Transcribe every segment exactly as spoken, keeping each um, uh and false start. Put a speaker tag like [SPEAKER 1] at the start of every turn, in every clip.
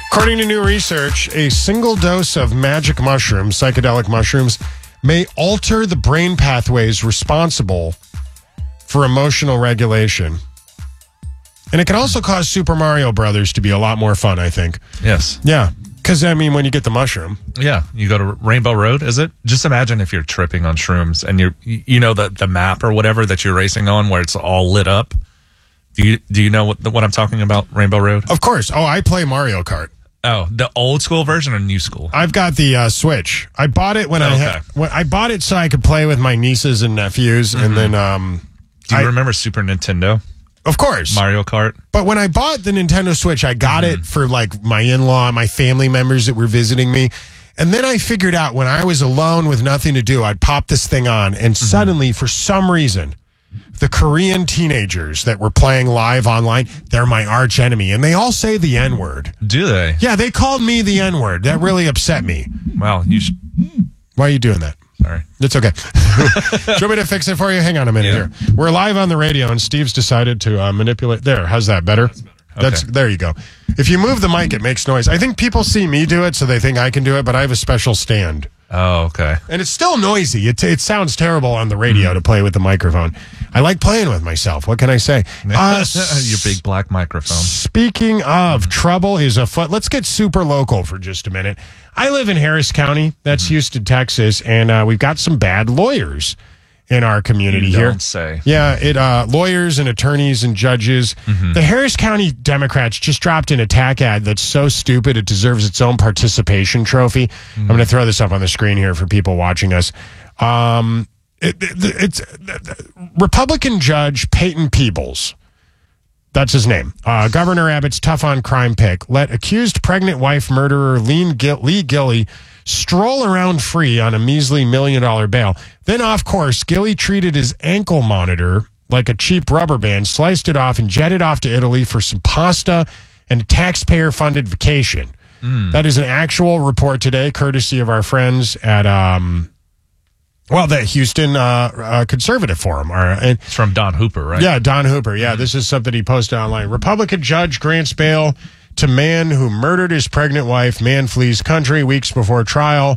[SPEAKER 1] According to new research, a single dose of magic mushrooms, psychedelic mushrooms, may alter the brain pathways responsible for emotional regulation. And it can also cause Super Mario Brothers to be a lot more fun, I think.
[SPEAKER 2] Yes.
[SPEAKER 1] Yeah. Because, I mean, when you get the mushroom.
[SPEAKER 2] Yeah. You go to Rainbow Road, is it? Just imagine if you're tripping on shrooms and you're, you know, the, the map or whatever that you're racing on where it's all lit up. Do you, do you know what, what I'm talking about, Rainbow Road?
[SPEAKER 1] Of course. Oh, I play Mario Kart.
[SPEAKER 2] Oh, the old school version or new school?
[SPEAKER 1] I've got the uh, Switch. I bought it when
[SPEAKER 2] Oh,
[SPEAKER 1] I
[SPEAKER 2] okay.
[SPEAKER 1] had, when I bought it so I could play with my nieces and nephews,
[SPEAKER 2] Mm-hmm.
[SPEAKER 1] and then um,
[SPEAKER 2] Do you
[SPEAKER 1] I,
[SPEAKER 2] remember Super Nintendo?
[SPEAKER 1] Of course,
[SPEAKER 2] Mario Kart.
[SPEAKER 1] But when I bought the Nintendo Switch, I got
[SPEAKER 2] Mm-hmm.
[SPEAKER 1] it for like my in-law, my family members that were visiting me, and then I figured out when I was alone with nothing to do, I'd pop this thing on, and
[SPEAKER 2] Mm-hmm.
[SPEAKER 1] suddenly, for some reason, the Korean teenagers that were playing live online, they're my arch enemy, and they all say the N-word.
[SPEAKER 2] Do they?
[SPEAKER 1] Yeah, they called me the N-word. That really upset me.
[SPEAKER 2] Wow. You should.
[SPEAKER 1] Why are you doing that?
[SPEAKER 2] Sorry.
[SPEAKER 1] It's okay. Do you want me to fix it for you? Hang on a minute
[SPEAKER 2] Yeah.
[SPEAKER 1] here. We're live on the radio, and Steve's decided to uh, manipulate. There, how's that better? That's, better. That's
[SPEAKER 2] Okay.
[SPEAKER 1] There you go. If you move the mic, it makes noise. I think people see me do it, so they think I can do it, but I have a special stand.
[SPEAKER 2] Oh, okay.
[SPEAKER 1] And it's still noisy. It, it sounds terrible on the radio to play with the microphone. I like playing with myself. What can I say? Uh,
[SPEAKER 2] Your big black microphone.
[SPEAKER 1] Speaking of, trouble is afoot. Let's get super local for just a minute. I live in Harris County. That's Houston, Texas, and uh, we've got some bad lawyers in our community
[SPEAKER 2] You
[SPEAKER 1] here.
[SPEAKER 2] don't say.
[SPEAKER 1] Yeah, it uh, lawyers and attorneys and judges. The Harris County Democrats just dropped an attack ad that's so stupid it deserves its own participation trophy. I'm going to throw this up on the screen here for people watching us. Um, it, it, it's Republican Judge Peyton Peebles. That's his name. Uh, Governor Abbott's tough on crime pick let accused pregnant wife murderer Lee, Gill- Lee Gilley stroll around free on a measly million dollar bail. Then off course, Gilley treated his ankle monitor like a cheap rubber band, sliced it off, and jetted off to Italy for some pasta and a taxpayer funded vacation. Mm. That is an actual report today, courtesy of our friends at um, well, the Houston uh, uh, Conservative Forum. Or, and,
[SPEAKER 2] It's from Don Hooper, right?
[SPEAKER 1] yeah, Don Hooper. Yeah, this is something he posted online. Republican judge grants bail to man who murdered his pregnant wife. Man flees country weeks before trial.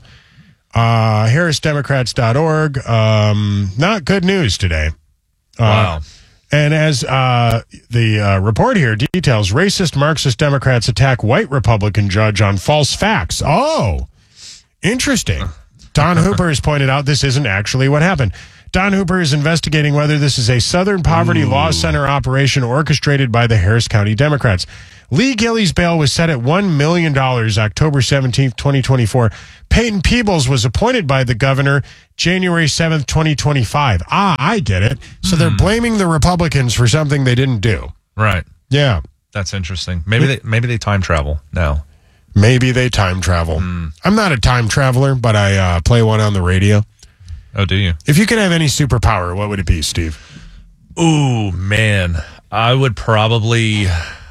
[SPEAKER 1] Uh, Harris Democrats dot org. Um, not good news today.
[SPEAKER 2] Wow.
[SPEAKER 1] Uh, and as uh, the uh, report here details, racist Marxist Democrats attack white Republican judge on false facts. Oh, interesting. Don Hooper has pointed out this isn't actually what happened. Don Hooper is investigating whether this is a Southern Poverty
[SPEAKER 2] Ooh.
[SPEAKER 1] Law Center operation orchestrated by the Harris County Democrats. Lee Gilley's bail was set at one million dollars October seventeenth, twenty twenty-four. Peyton Peebles was appointed by the governor January seventh, twenty twenty-five. Ah, I get it. So they're blaming the Republicans for something they didn't do.
[SPEAKER 2] Right.
[SPEAKER 1] Yeah.
[SPEAKER 2] That's interesting. Maybe they maybe they time travel now.
[SPEAKER 1] Maybe they time travel. I'm not a time traveler, but I uh, play one on the radio.
[SPEAKER 2] Oh, do you?
[SPEAKER 1] If you could have any superpower, what would it be, Steve?
[SPEAKER 2] Ooh, man. I would probably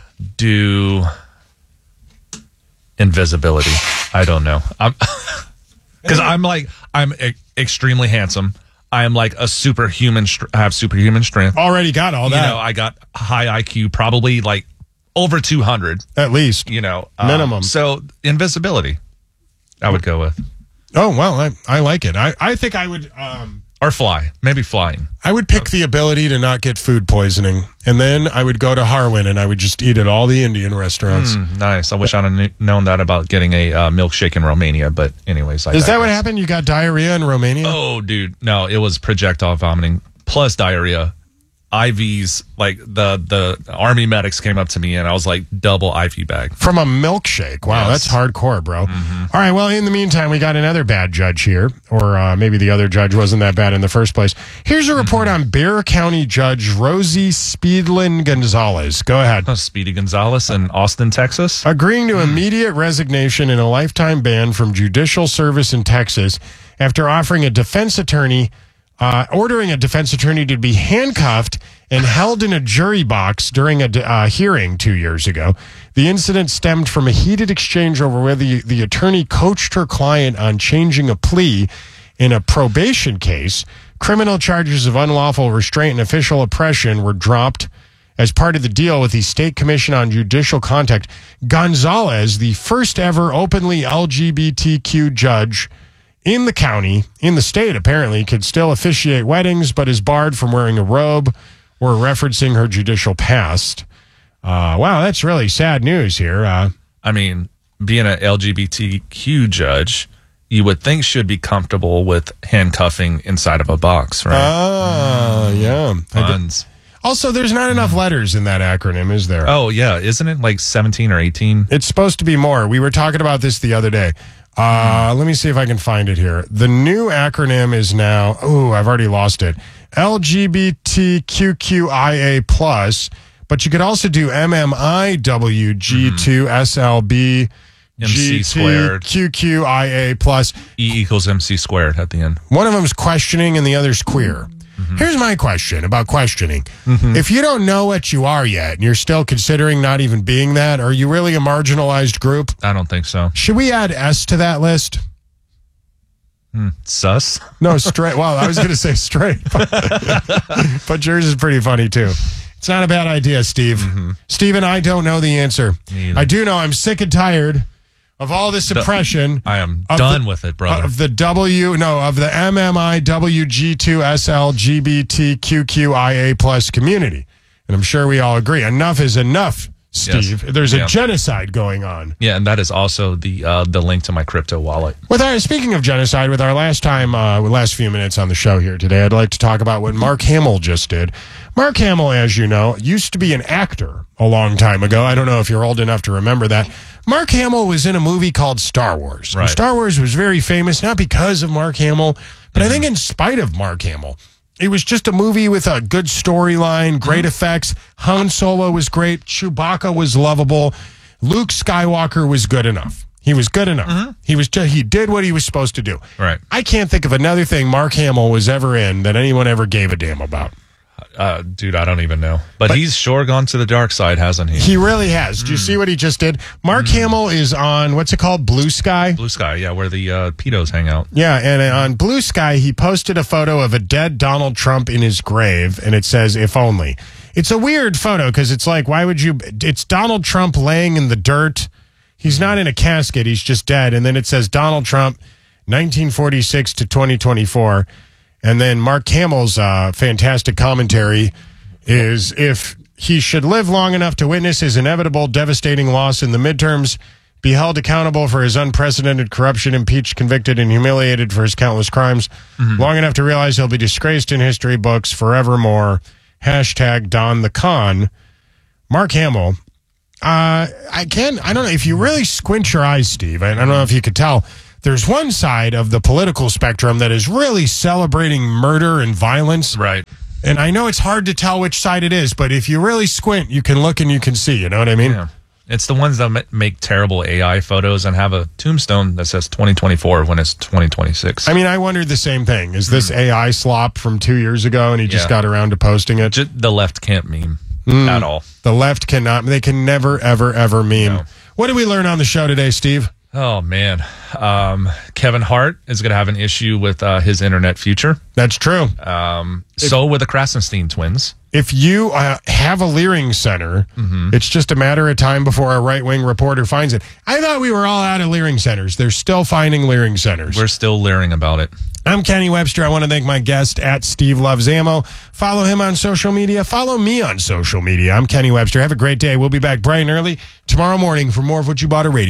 [SPEAKER 2] do invisibility. I don't know. I'm because I'm like I'm e- extremely handsome. I am like a superhuman. Str- I have superhuman strength.
[SPEAKER 1] Already got all
[SPEAKER 2] You
[SPEAKER 1] that.
[SPEAKER 2] know, I got high I Q, probably like over two hundred.
[SPEAKER 1] At least.
[SPEAKER 2] You know, um,
[SPEAKER 1] Minimum.
[SPEAKER 2] So invisibility, I would go with,
[SPEAKER 1] Oh, well, I, I like it. I, I think I would um,
[SPEAKER 2] or fly. Maybe flying.
[SPEAKER 1] I would pick the ability to not get food poisoning. And then I would go to Harwin and I would just eat at all the Indian restaurants.
[SPEAKER 2] Mm, nice. I wish I'd have kn- known that about getting a uh, milkshake in Romania. But anyways, I
[SPEAKER 1] Is that what
[SPEAKER 2] digress.
[SPEAKER 1] happened? You got diarrhea in Romania?
[SPEAKER 2] Oh, dude, no, it was projectile vomiting plus diarrhea. I Vs, like the the army medics came up to me and I was like double I V bag.
[SPEAKER 1] From a milkshake. Wow,
[SPEAKER 2] Yes.
[SPEAKER 1] that's hardcore, bro. All right, well, in the meantime, we got another bad judge here. Or uh, maybe the other judge wasn't that bad in the first place. Here's a report on Bexar County Judge Rosie Speedlin Gonzalez. Go ahead.
[SPEAKER 2] Oh, Speedy Gonzalez in Austin, Texas.
[SPEAKER 1] Agreeing to immediate resignation and a lifetime ban from judicial service in Texas after offering a defense attorney, uh, ordering a defense attorney to be handcuffed and held in a jury box during a uh, hearing two years ago. The incident stemmed from a heated exchange over whether the, the attorney coached her client on changing a plea in a probation case. Criminal charges of unlawful restraint and official oppression were dropped as part of the deal with the State Commission on Judicial Conduct. Gonzalez, the first ever openly L G B T Q judge in the county, in the state apparently, could still officiate weddings, but is barred from wearing a robe or referencing her judicial past. Uh, wow, that's really sad news here. Uh,
[SPEAKER 2] I mean, being an L G B T Q judge, you would think should be comfortable with handcuffing inside of a box, right?
[SPEAKER 1] Oh, uh, yeah.
[SPEAKER 2] Puns.
[SPEAKER 1] Also, there's not enough letters in that acronym, is there?
[SPEAKER 2] Oh, yeah. Isn't it like seventeen or eighteen?
[SPEAKER 1] It's supposed to be more. We were talking about this the other day. Uh, let me see if I can find it here. The new acronym is now, oh, I've already lost it. L G B T Q Q I A plus. But you could also do M M I W G two S L B G T Q Q I A plus.
[SPEAKER 2] E equals M C squared at the end.
[SPEAKER 1] One of them's questioning and the other's queer. Mm-hmm. Here's my question about questioning. Mm-hmm. If you don't know what you are yet and you're still considering not even being that, are you really a marginalized group?
[SPEAKER 2] I don't think so.
[SPEAKER 1] Should we add S to that list?
[SPEAKER 2] Hmm. Sus?
[SPEAKER 1] No, straight. Well, I was going to say straight. But, but yours is pretty funny, too. It's not a bad idea, Steve. Mm-hmm. Steven, I don't know the answer. I do know I'm sick and tired of all this oppression.
[SPEAKER 2] I am done the, with it, brother.
[SPEAKER 1] Of the W, no, of the M M I W G two S L G B T Q Q I A plus community. And I'm sure we all agree. Enough is enough, Steve. Yes. There's a yeah. genocide going on.
[SPEAKER 2] Yeah, and that is also the uh, the link to my crypto wallet.
[SPEAKER 1] With our speaking of genocide, with our last time, uh, last few minutes on the show here today, I'd like to talk about what Mark Hamill just did. Mark Hamill, as you know, used to be an actor a long time ago. I don't know if you're old enough to remember that. Mark Hamill was in a movie called Star Wars.
[SPEAKER 2] Right.
[SPEAKER 1] Star Wars was very famous, not because of Mark Hamill, but mm-hmm. I think in spite of Mark Hamill. It was just a movie with a good storyline, great mm-hmm. effects. Han Solo was great. Chewbacca was lovable. Luke Skywalker was good enough. He was good enough. Mm-hmm. He was just, he did what he was supposed to do.
[SPEAKER 2] Right.
[SPEAKER 1] I can't think of another thing Mark Hamill was ever in that anyone ever gave a damn about.
[SPEAKER 2] Uh, dude, I don't even know. But, but he's sure gone to the dark side, hasn't he?
[SPEAKER 1] He really has. Mm. Do you see what he just did? Mark mm. Hamill is on, what's it called? Blue Sky?
[SPEAKER 2] Blue Sky, yeah, where the uh, pedos hang out.
[SPEAKER 1] Yeah, and on Blue Sky, he posted a photo of a dead Donald Trump in his grave, and it says, if only. It's a weird photo, because it's like, why would you... It's Donald Trump laying in the dirt. He's not in a casket. He's just dead. And then it says, Donald Trump, nineteen forty-six to twenty twenty-four. And then Mark Hamill's uh, fantastic commentary is, if he should live long enough to witness his inevitable devastating loss in the midterms, be held accountable for his unprecedented corruption, impeached, convicted, and humiliated for his countless crimes, mm-hmm. long enough to realize he'll be disgraced in history books forevermore, hashtag Don the Con. Mark Hamill, uh, I can, I don't know, if you really squint your eyes, Steve, I don't know if you could tell, there's one side of the political spectrum that is really celebrating murder and violence.
[SPEAKER 2] Right.
[SPEAKER 1] And I know it's hard to tell which side it is, but if you really squint, you can look and you can see. You know what I mean?
[SPEAKER 2] Yeah. It's the ones that make terrible A I photos and have a tombstone that says twenty twenty-four when it's twenty twenty-six.
[SPEAKER 1] I mean, I wondered the same thing. Is this mm. A I slop from two years ago and he just yeah. got around to posting it?
[SPEAKER 2] Just the left can't meme mm. at all.
[SPEAKER 1] The left cannot. They can never, ever, ever meme. No. What did we learn on the show today, Steve?
[SPEAKER 2] Oh, man. Um, Kevin Hart is going to have an issue with uh, his internet future.
[SPEAKER 1] That's true.
[SPEAKER 2] Um, if, so with the Krasenstein twins.
[SPEAKER 1] If you uh, have a Leering Center, mm-hmm. it's just a matter of time before a right-wing reporter finds it. I thought we were all out of Leering Centers. They're still finding Leering Centers.
[SPEAKER 2] We're still leering about it.
[SPEAKER 1] I'm Kenny Webster. I want to thank my guest at Steve Loves Ammo. Follow him on social media. Follow me on social media. I'm Kenny Webster. Have a great day. We'll be back bright and early tomorrow morning for more of What You Bought a Radio.